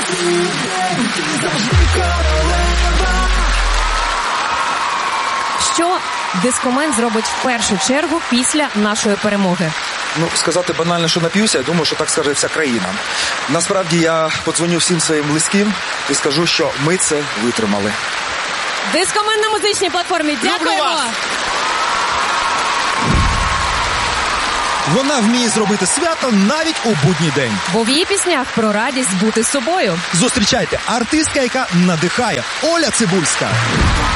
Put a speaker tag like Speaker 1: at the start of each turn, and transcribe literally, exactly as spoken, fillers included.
Speaker 1: Що дискомен зробить в першу чергу після нашої перемоги?
Speaker 2: Ну, сказати банально, що нап'юся, я думаю, що так скаже вся країна. Насправді я подзвоню всім своїм близьким і скажу, що ми це витримали.
Speaker 1: Дискомен на музичній платформі. Дякуємо!
Speaker 3: Вона вміє зробити свято навіть у будній день.
Speaker 1: Бо в її піснях про радість бути собою.
Speaker 3: Зустрічайте артистка, яка надихає. Оля Цибульська.